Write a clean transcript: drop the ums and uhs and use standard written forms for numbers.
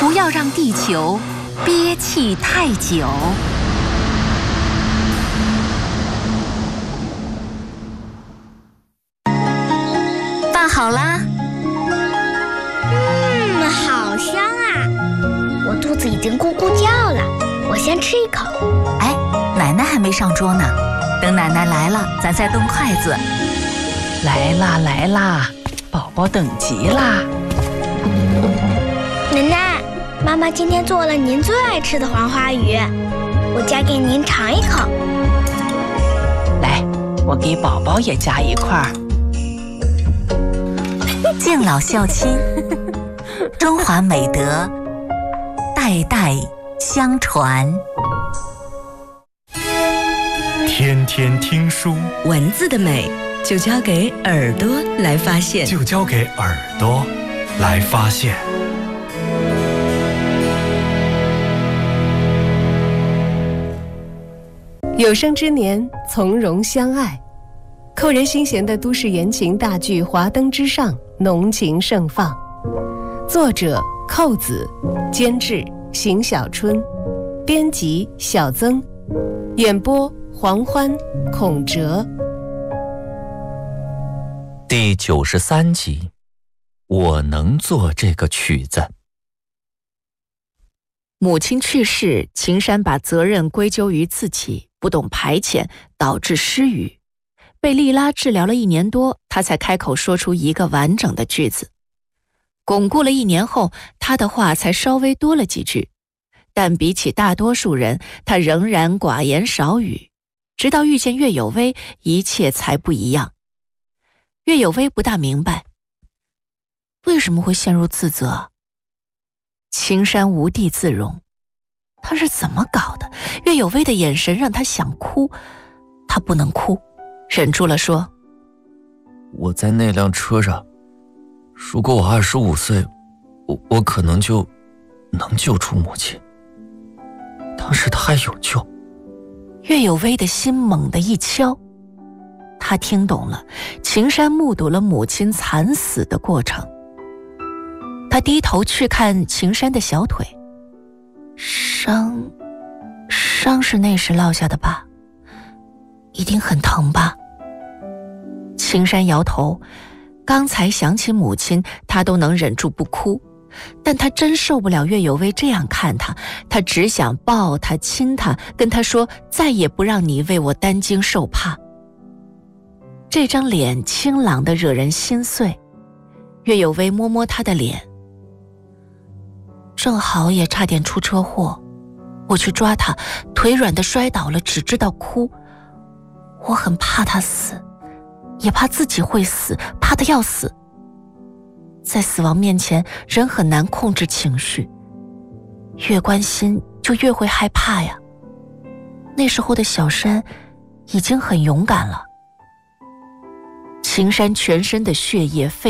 不要让地球憋气太久。饭好啦。 好香啊！我肚子已经咕咕叫了，我先吃一口。 哎，奶奶还没上桌呢，等奶奶来了，咱再动筷子。 来啦来啦，宝宝等急啦！ 奶奶，妈妈今天做了您最爱吃的黄花鱼，我夹给您尝一口。 来，我给宝宝也夹一块儿。 敬老孝亲，中华美德代代相传。 天天听书， 文字的美就交给耳朵来发现， 就交给耳朵来发现。 有生之年，从容相爱。扣人心弦的都市言情大剧《华灯之上》浓情盛放，作者寇子，监制邢小春，编辑小曾，演播黄欢、孔哲。 第93集，我能做这个曲子。 母亲去世，秦山把责任归咎于自己，不懂排遣，导致失语。被莉拉治疗了1年多，他才开口说出一个完整的句子。巩固了1年后，他的话才稍微多了几句，但比起大多数人，他仍然寡言少语。直到遇见岳有为，一切才不一样。岳有为不大明白，为什么会陷入自责？青山无地自容，他是怎么搞的？岳有为的眼神让他想哭，他不能哭，忍住了说： 我在那辆车上，如果我25岁，我可能就能救出母亲。当时他还有救。 岳有为的心猛地一敲，他听懂了，秦山目睹了母亲惨死的过程。他低头去看秦山的小腿，伤是那时落下的吧？一定很疼吧？秦山摇头，刚才想起母亲，他都能忍住不哭，但他真受不了岳有为这样看他，他只想抱他亲他，跟他说再也不让你为我担惊受怕。这张脸清朗的惹人心碎，岳有为摸摸他的脸，正好也差点出车祸，我去抓他，腿软的摔倒了，只知道哭。我很怕他死，也怕自己会死，怕得要死。在死亡面前，人很难控制情绪，越关心就越会害怕呀。那时候的小山已经很勇敢了。秦山全身的血液沸